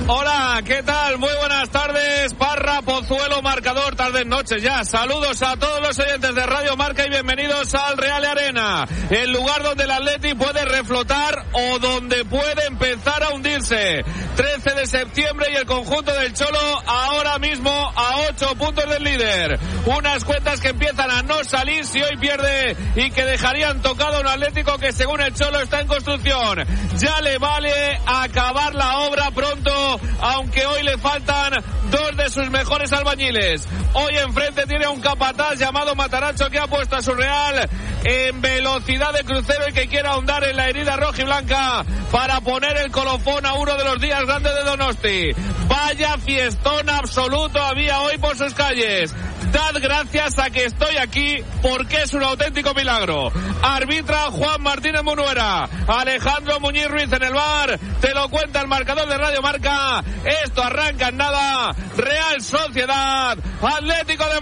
Hola, ¿qué tal? Muy buenas tardes, Parra, Pozuelo, marcador, tardes, noches ya. Saludos a todos los oyentes de Radio Marca y bienvenidos al Real Arena, el lugar donde el Atleti puede reflotar o donde puede empezar a hundirse. 13 de septiembre y el conjunto del Cholo ahora mismo a 8 puntos del líder. Unas cuentas que empiezan a no salir si hoy pierde y que dejarían tocado a un Atlético que según el Cholo está en construcción. Ya le vale acabar la obra pronto, aunque hoy le faltan dos de sus mejores albañiles. Hoy enfrente tiene a un capataz llamado Matarazzo que ha puesto a su Real en velocidad de crucero y que quiere ahondar en la herida rojiblanca para poner el colofón a uno de los días grandes de Donosti. Vaya fiestón absoluto había hoy por sus calles. Dad gracias a que estoy aquí porque es un auténtico milagro. Arbitra Juan Martínez Munuera, Alejandro Muñiz Ruiz en el bar. Te lo cuenta el marcador de Radio Marca. Esto arranca en nada. Real Sociedad, Atlético de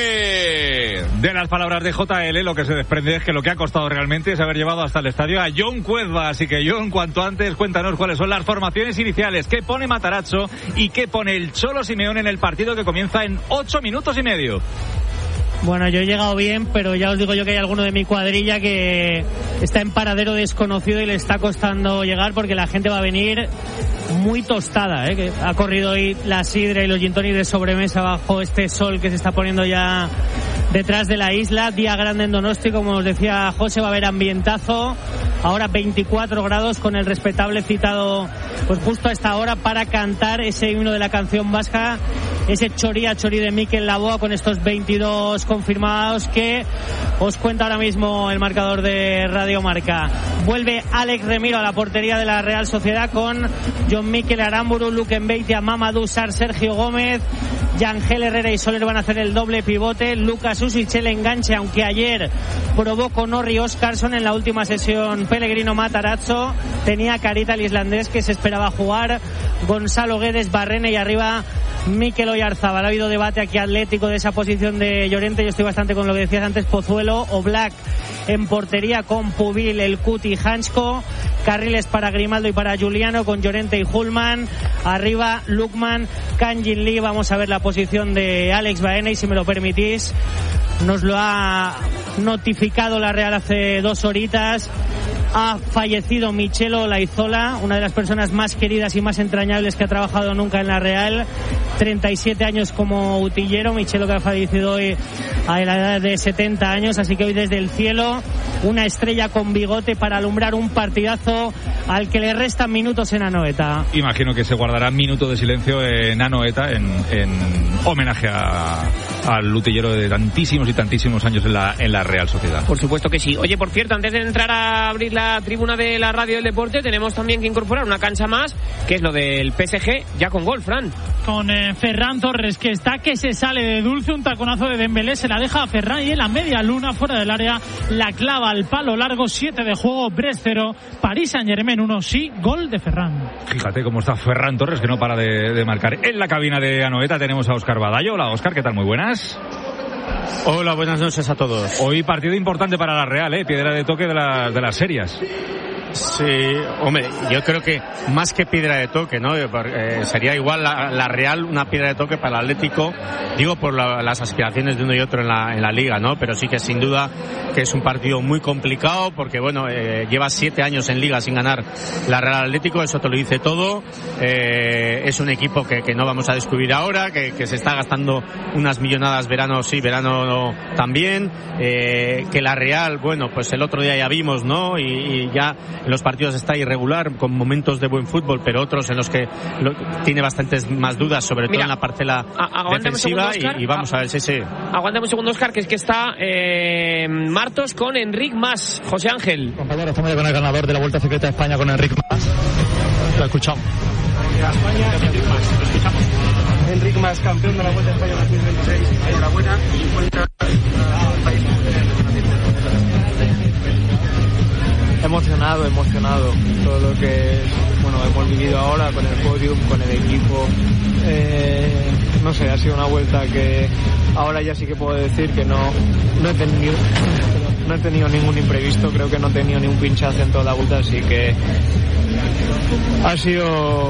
Madrid. De las palabras de JL, lo que se desprende es que lo que ha costado realmente es haber llevado hasta el estadio a Jon Cuezba. Así que Jon, cuanto antes, cuéntanos cuáles son las formaciones iniciales, qué pone Matarazzo y qué pone el Cholo Simeone en el partido que comienza en 8 minutos y medio. Bueno, yo he llegado bien, pero ya os digo yo que hay alguno de mi cuadrilla que está en paradero desconocido y le está costando llegar porque la gente va a venir muy tostada, que ha corrido hoy la sidra y los gin tonic de sobremesa bajo este sol que se está poniendo ya detrás de la isla. Día grande en Donosti, como os decía José, va a haber ambientazo. Ahora 24 grados con el respetable citado pues justo a esta hora para cantar ese himno de la canción vasca, ese choría chorí de Mikel Laboa con estos 22 confirmados que os cuenta ahora mismo el marcador de Radio Marca. Vuelve Alex Remiro a la portería de la Real Sociedad con John Mikel Aramburu, Luke Mbeitia, Mamadou Sarr, Sergio Gómez, Yangel Herrera y Soler van a hacer el doble pivote. Lucas Usic el enganche, aunque ayer probó con Orri Oscarsson en la última sesión. Pellegrino Matarazzo tenía carita el islandés que se esperaba jugar. Gonzalo Guedes, Barrene y arriba Mikel Oyarzabal. Ha habido debate aquí atlético de esa posición de Llorente. Yo estoy bastante con lo que decías antes. Pozuelo o Black en portería con Pubil, El Cuti y Hansko. Carriles para Grimaldo y para Juliano con Llorente y Hulman. Arriba Lukman, Kanjin Lee. Vamos a ver la posición de Alex Baena y si me lo permitís nos lo ha notificado la Real hace 2 horitas. Ha fallecido Michelo Laizola, una de las personas más queridas y más entrañables que ha trabajado nunca en la Real. 37 años como utillero. Michelo que ha fallecido hoy a la edad de 70 años. Así que hoy desde el cielo una estrella con bigote para alumbrar un partidazo al que le restan minutos en Anoeta. Imagino que se guardará minuto de silencio en Anoeta en homenaje al utillero de tantísimos y tantísimos años en la Real Sociedad. Por supuesto que sí. Oye, por cierto, antes de entrar a abrir la tribuna de la radio del deporte, tenemos también que incorporar una cancha más, que es lo del PSG, ya con gol, Fran. Con Ferran Torres, que se sale de dulce, un taconazo de Dembélé, se la deja a Ferran y en la media luna, fuera del área, la clava al palo largo. 7 de juego, Brest 0, Paris Saint-Germain 1, sí, gol de Ferran. Fíjate cómo está Ferran Torres, que no para de marcar. En la cabina de Anoeta tenemos a Óscar Badallo. Hola Óscar, ¿qué tal? Muy buenas. Hola, buenas noches a todos. Hoy partido importante para la Real, piedra de toque de las serias. Sí, hombre, yo creo que más que piedra de toque, ¿no? Sería igual la Real una piedra de toque para el Atlético, digo por las aspiraciones de uno y otro en la Liga, ¿no? Pero sí que sin duda que es un partido muy complicado porque, bueno, lleva 7 años en Liga sin ganar la Real Atlético, eso te lo dice todo. Es un equipo que no vamos a descubrir ahora, que se está gastando unas millonadas verano sí, verano no, también, que la Real, bueno, pues el otro día ya vimos, ¿no? Y ya en los partidos está irregular, con momentos de buen fútbol, pero otros en los que tiene bastantes más dudas, sobre todo en la parcela defensiva, y vamos a ver, sí. Aguántame un segundo, Óscar, que es que está Martos con Enric Mas. José Ángel. Compañero, estamos ya con el ganador de la Vuelta Ciclista de España, con Enric Mas. Lo escuchamos. Enric Mas, campeón de la Vuelta a España 2026. Enhorabuena. Emocionado. Todo lo que hemos vivido ahora con el podium, con el equipo. No sé, ha sido una vuelta que ahora ya sí que puedo decir que no he tenido ningún imprevisto. Creo que no he tenido ni un pinchazo en toda la vuelta, así que ha sido